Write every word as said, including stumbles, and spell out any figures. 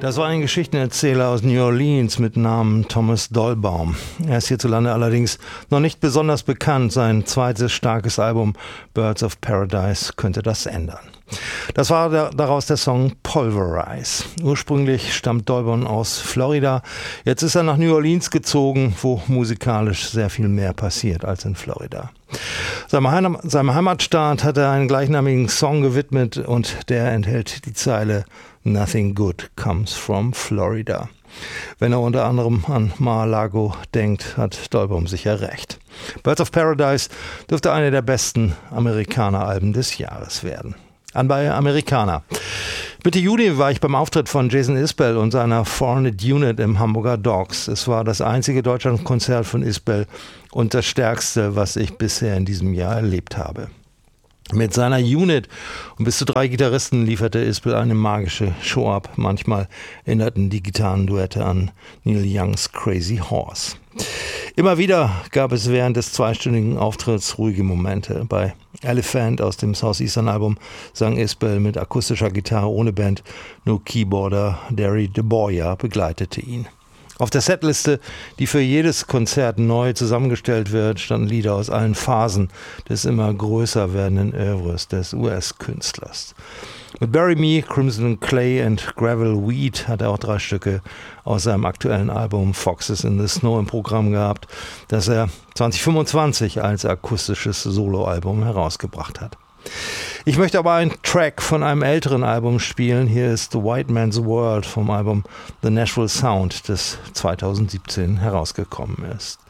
Das war ein Geschichtenerzähler aus New Orleans mit Namen Thomas Dolbaum. Er ist hierzulande allerdings noch nicht besonders bekannt. Sein zweites starkes Album Birds of Paradise könnte das ändern. Das war der, daraus der Song Pulverize. Ursprünglich stammt Dolbaum aus Florida. Jetzt ist er nach New Orleans gezogen, wo musikalisch sehr viel mehr passiert als in Florida. Seinem, Heim, seinem Heimatstaat hat er einen gleichnamigen Song gewidmet und der enthält die Zeile Nothing good comes from Florida. Wenn er unter anderem an Mar-a-Lago denkt, hat Dolbaum sicher recht. Birds of Paradise dürfte eine der besten Amerikaner-Alben des Jahres werden. An bei Amerikaner. Mitte Juni war ich beim Auftritt von Jason Isbell und seiner four hundred Unit im Hamburger Docks. Es war das einzige Deutschlandkonzert von Isbell und das stärkste, was ich bisher in diesem Jahr erlebt habe. Mit seiner Unit und bis zu drei Gitarristen lieferte Isbell eine magische Show ab. Manchmal erinnerten die Gitarrenduette an Neil Youngs Crazy Horse. Immer wieder gab es während des zweistündigen Auftritts ruhige Momente. Bei Elephant aus dem Southeastern-Album sang Isbell mit akustischer Gitarre ohne Band, nur Keyboarder Derry DeBoyer begleitete ihn. Auf der Setliste, die für jedes Konzert neu zusammengestellt wird, standen Lieder aus allen Phasen des immer größer werdenden Oeuvres des U S-Künstlers. Mit Bury Me, Crimson Clay und Gravel Weed hat er auch drei Stücke aus seinem aktuellen Album Foxes in the Snow im Programm gehabt, das er zwanzig fünfundzwanzig als akustisches Soloalbum herausgebracht hat. Ich möchte aber einen Track von einem älteren Album spielen. Hier ist The White Man's World vom Album The Nashville Sound, das zweitausendsiebzehn herausgekommen ist.